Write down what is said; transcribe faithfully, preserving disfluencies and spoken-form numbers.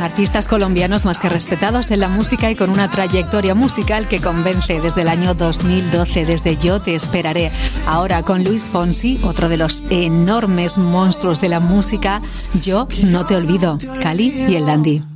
artistas colombianos más que respetados en la música y con una trayectoria musical que convence desde el año dos mil doce, desde Yo te esperaré. Ahora con Luis Fonsi, otro de los enormes monstruos de la música, Yo no te olvido, Cali y el Dandy.